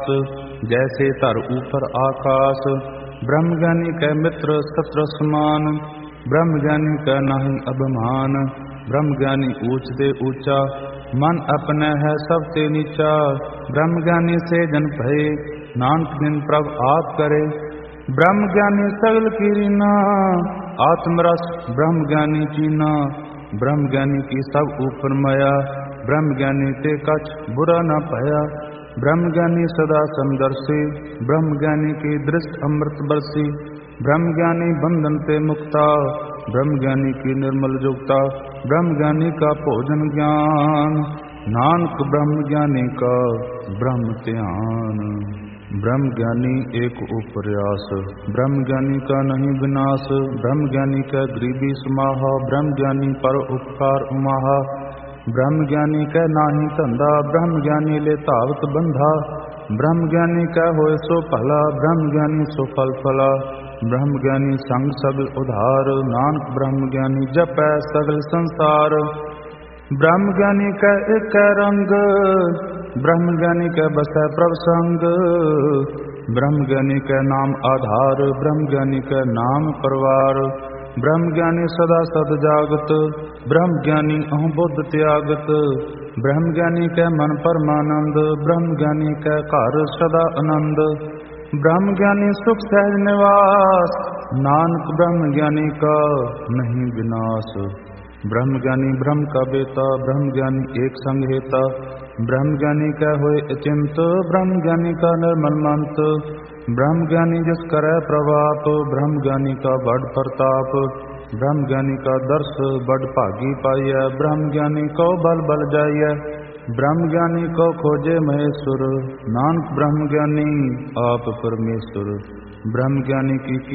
जैसे तर ऊपर आकाश। ब्रह्म ज्ञानी कै मित्र शत्रु समान, ब्रह्म ज्ञानी कै नाहि अभिमान। ब्रह्म ज्ञानी ऊंच ते ऊंचा, मन अपने है सबसे नीचा। ब्रह्म ज्ञानी से जन भये, नानक दिन प्रभ आप करे। ब्रह्म ज्ञानी सगल कीरीना, आत्मरस ब्रह्म ज्ञानी चीना। ब्रह्म ज्ञानी की सब ऊपर माया, ब्रह्म ज्ञानी ते कछ बुरा न पाया। ब्रह्म ज्ञानी सदा समदर्शी, ब्रह्म ज्ञानी की दृष्ट अमृत बरसी। ब्रह्म ज्ञानी बंधन ते मुक्ता, ब्रह्म ज्ञानी की निर्मल जुगता। ब्रह्म ज्ञानी का भोजन ज्ञान, नानक ब्रह्म ज्ञानी का ब्रह्म ध्यान। ब्रह्म ज्ञानी एक उपरयास, ब्रह्म ज्ञानी का नहीं विनाश। ब्रह्म ज्ञानी का गरीबी समाहा, ब्रह्म ज्ञानी पर उपकार उमाहा। ब्रह्म ज्ञानी कै नाहि धंधा, ब्रह्म ज्ञानी ले धावत बंधा। ब्रह्म ज्ञानी कै होए सो भला, ब्रह्म ज्ञानी सो फल फला। ब्रह्म ज्ञानी संग सगल उधार, नानक ब्रह्म ज्ञानी जपै सगल संसार। ब्रह्म ज्ञानी कै एक रंग, ब्रह्म ज्ञानी कै बसै प्रभ संग। ब्रह्म ज्ञानी कै नाम आधार, ब्रह्म ज्ञानी कै नाम परवार। ब्रह्म ज्ञानी सदा सद जागत, ब्रह्म ज्ञानी अहु बुद्ध त्यागत। ब्रह्म ज्ञानी कै मन परमानंद, ब्रह्म ज्ञानी कै घर सदा आनंद। ब्रह्म ज्ञानी सुख सहज निवास, नानक ब्रह्म ज्ञानी का नहीं विनाश। ब्रह्म ज्ञानी ब्रह्म का बेता, ब्रह्म ज्ञानी एक संग हेता। ब्रह्म ज्ञानी कै होए अचिंत, ब्रह्म ज्ञानी का निर्मल मंत। ब्रह्म ज्ञानी जिस करे प्रभाप, ब्रह्म ज्ञानी का बड़ प्रताप। ब्रह्म ज्ञानी का दर्श बड़ भागी पाइय, ब्रह्म ज्ञानी को बल बल जाइय। ब्रह्म ज्ञानी को खोजे महेश्वर, नानक ब्रह्म ज्ञानी आप परमेश्वर। ब्रह्म ज्ञानी की